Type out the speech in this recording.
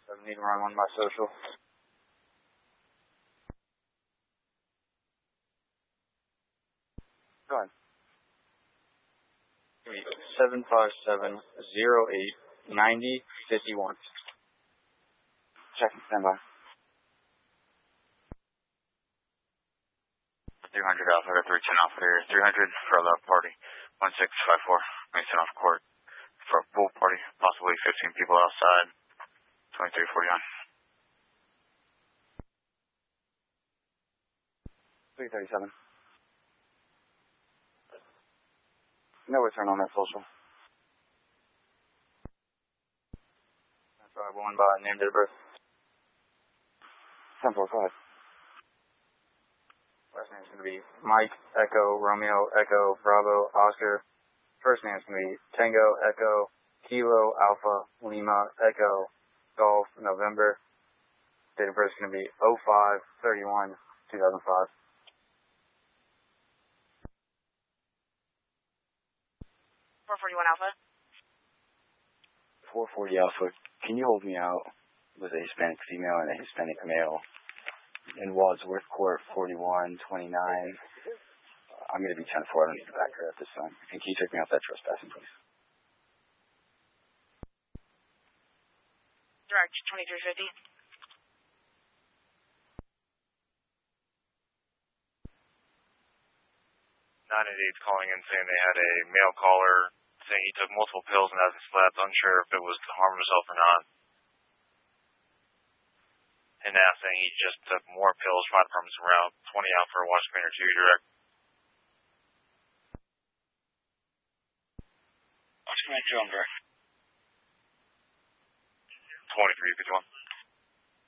I need to run one of my social. Go ahead. 757-08-90-51. Check and stand by. 300 Alpha to 310 Alpha here. 300 for the party. 1654. Mason off court. For a pool party. Possibly 15 people outside. 2349. 337. No return on that social. That's right, one by name, date of birth. 10-4, go ahead. Last name's going to be Mike, Echo, Romeo, Echo, Bravo, Oscar. First name's going to be Tango, Echo, Kilo, Alpha, Lima, Echo, Golf, November. Date of birth is going to be 05/31/2005. 441 Alpha. 440 Alpha, can you hold me out with a Hispanic female and a Hispanic male in Wadsworth Court, 4129? I'm going to be 10-4. I don't need to back her at this time. And can you take me off that trespassing, please? Direct 2350. 988's calling in saying they had a male caller saying he took multiple pills and hasn't slept, unsure if it was to harm himself or not. And now saying he just took more pills, fire department's around 20 out for a wash cleaner 2 direct. Wash cleaner 2 on direct. 2351.